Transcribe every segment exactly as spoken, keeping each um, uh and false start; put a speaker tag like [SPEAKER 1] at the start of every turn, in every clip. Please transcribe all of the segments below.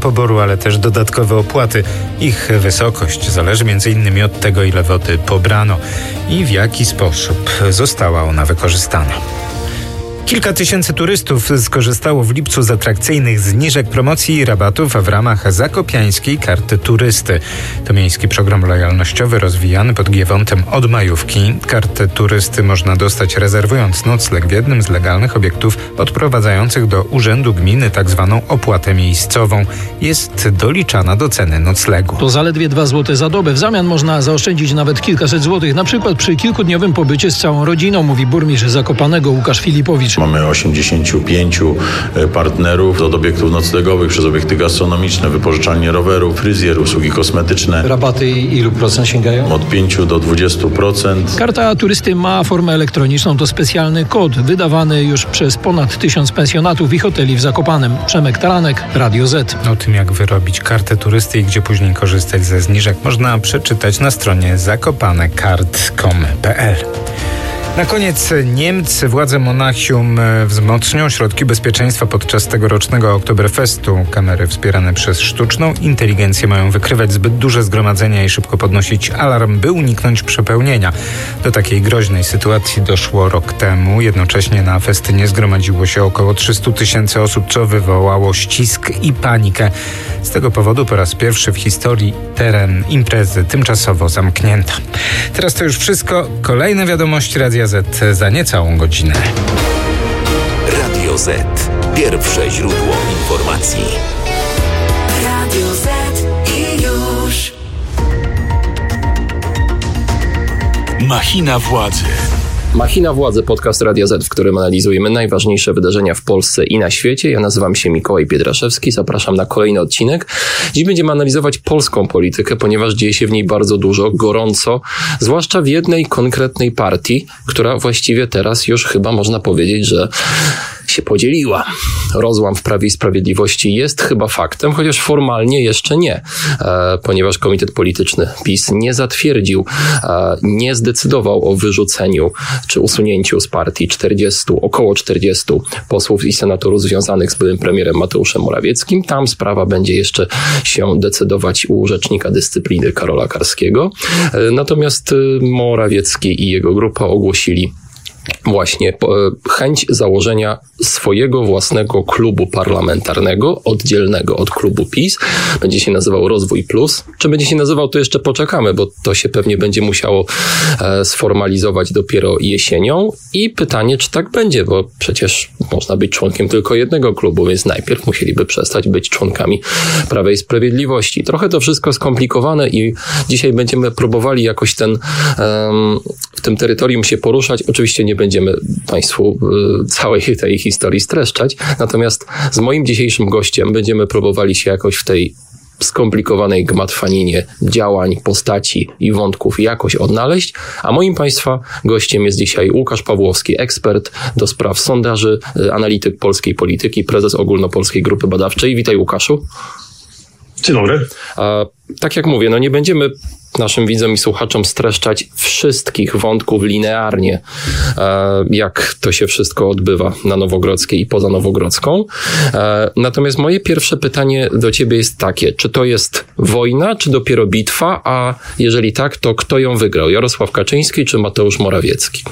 [SPEAKER 1] poboru, ale też dodatkowe opłaty. Ich wysokość zależy między innymi od tego, ile wody pobrano i w jaki sposób została ona wykorzystana. Kilka tysięcy turystów skorzystało w lipcu z atrakcyjnych zniżek, promocji i rabatów w ramach zakopiańskiej karty turysty. To miejski program lojalnościowy rozwijany pod Giewontem od majówki. Kartę turysty można dostać rezerwując nocleg w jednym z legalnych obiektów odprowadzających do urzędu gminy tzw. opłatę miejscową. Jest doliczana do ceny noclegu.
[SPEAKER 2] To zaledwie dwa złote za dobę. W zamian można zaoszczędzić nawet kilkaset złotych, na przykład przy kilkudniowym pobycie z całą rodziną, mówi burmistrz Zakopanego Łukasz Filipowicz.
[SPEAKER 3] Mamy osiemdziesięciu pięciu partnerów od obiektów noclegowych przez obiekty gastronomiczne, wypożyczalnie rowerów, fryzjer, usługi kosmetyczne.
[SPEAKER 2] Rabaty ilu procent sięgają?
[SPEAKER 3] Od pięciu do dwudziestu procent.
[SPEAKER 2] Karta turysty ma formę elektroniczną. To specjalny kod wydawany już przez ponad tysiąc pensjonatów i hoteli w Zakopanem. Przemek Taranek, Radio Z.
[SPEAKER 1] O tym, jak wyrobić kartę turysty i gdzie później korzystać ze zniżek, można przeczytać na stronie zakopanekart kropka com kropka p l. Na koniec Niemcy. Władze Monachium wzmocnią środki bezpieczeństwa podczas tegorocznego Oktoberfestu. Kamery wspierane przez sztuczną inteligencję mają wykrywać zbyt duże zgromadzenia i szybko podnosić alarm, by uniknąć przepełnienia. Do takiej groźnej sytuacji doszło rok temu. Jednocześnie na festynie zgromadziło się około trzysta tysięcy osób, co wywołało ścisk i panikę. Z tego powodu po raz pierwszy w historii teren imprezy tymczasowo zamknięto. Teraz to już wszystko. Kolejne wiadomości Radia Z za niecałą godzinę.
[SPEAKER 4] Radio Z. Pierwsze źródło informacji. Radio Z i już. Machina władzy.
[SPEAKER 5] Machina Władzy, podcast Radia Z, w którym analizujemy najważniejsze wydarzenia w Polsce i na świecie. Ja nazywam się Mikołaj Pietraszewski, zapraszam na kolejny odcinek. Dziś będziemy analizować polską politykę, ponieważ dzieje się w niej bardzo dużo, gorąco, zwłaszcza w jednej konkretnej partii, która właściwie teraz już chyba można powiedzieć, że się podzieliła. Rozłam w Prawie i Sprawiedliwości jest chyba faktem, chociaż formalnie jeszcze nie, e, ponieważ Komitet Polityczny PiS nie zatwierdził, e, nie zdecydował o wyrzuceniu czy usunięciu z partii czterdziestu, około czterdziestu posłów i senatorów związanych z byłym premierem Mateuszem Morawieckim. Tam sprawa będzie jeszcze się decydować u rzecznika dyscypliny Karola Karskiego. E, natomiast Morawiecki i jego grupa ogłosili właśnie chęć założenia swojego własnego klubu parlamentarnego, oddzielnego od klubu PiS. Będzie się nazywał Rozwój Plus. Czy będzie się nazywał, to jeszcze poczekamy, bo to się pewnie będzie musiało e, sformalizować dopiero jesienią. I pytanie, czy tak będzie, bo przecież można być członkiem tylko jednego klubu, więc najpierw musieliby przestać być członkami Prawa i Sprawiedliwości. Trochę to wszystko skomplikowane i dzisiaj będziemy próbowali jakoś ten, um, w tym terytorium się poruszać. Oczywiście nie będziemy Państwu y, całej tej historii streszczać, natomiast z moim dzisiejszym gościem będziemy próbowali się jakoś w tej skomplikowanej gmatwaninie działań, postaci i wątków jakoś odnaleźć, a moim Państwa gościem jest dzisiaj Łukasz Pawłowski, ekspert do spraw sondaży, y, analityk polskiej polityki, prezes Ogólnopolskiej Grupy Badawczej. Witaj, Łukaszu.
[SPEAKER 6] Dzień dobry.
[SPEAKER 5] A, tak jak mówię, no nie będziemy naszym widzom i słuchaczom streszczać wszystkich wątków linearnie, e, jak to się wszystko odbywa na Nowogrodzkiej i poza Nowogrodzką. E, natomiast moje pierwsze pytanie do ciebie jest takie, czy to jest wojna, czy dopiero bitwa, a jeżeli tak, to kto ją wygrał? Jarosław Kaczyński czy Mateusz Morawiecki?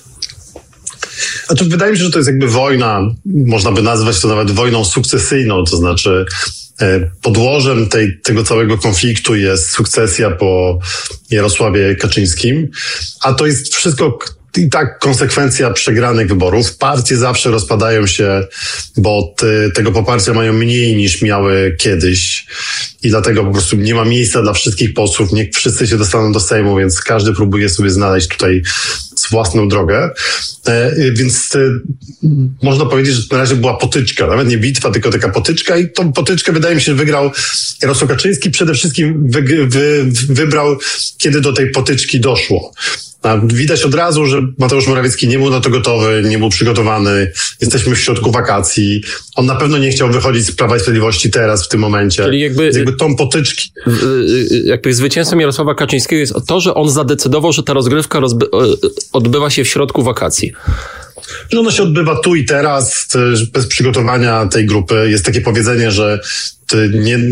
[SPEAKER 6] A to wydaje mi się, że to jest jakby wojna, można by nazwać to nawet wojną sukcesyjną, to znaczy podłożem tej, tego całego konfliktu jest sukcesja po Jarosławie Kaczyńskim, a to jest wszystko i tak konsekwencja przegranych wyborów. Partie zawsze rozpadają się, bo te, tego poparcia mają mniej niż miały kiedyś i dlatego po prostu nie ma miejsca dla wszystkich posłów, nie wszyscy się dostaną do Sejmu, więc każdy próbuje sobie znaleźć tutaj własną drogę. E, więc e, można powiedzieć, że na razie była potyczka, nawet nie bitwa, tylko taka potyczka i tą potyczkę wydaje mi się, że wygrał Jarosław Kaczyński. Przede wszystkim wy, wy, wybrał, kiedy do tej potyczki doszło. A widać od razu, że Mateusz Morawiecki nie był na to gotowy, nie był przygotowany. Jesteśmy w środku wakacji. On na pewno nie chciał wychodzić z Prawa i Sprawiedliwości teraz, w tym momencie.
[SPEAKER 5] Czyli jakby,
[SPEAKER 6] jakby tą potyczki.
[SPEAKER 5] Jakby zwycięstwem Jarosława Kaczyńskiego jest to, że on zadecydował, że ta rozgrywka rozby- odbywa się w środku wakacji.
[SPEAKER 6] Że ona się odbywa tu i teraz, bez przygotowania tej grupy. Jest takie powiedzenie, że nie,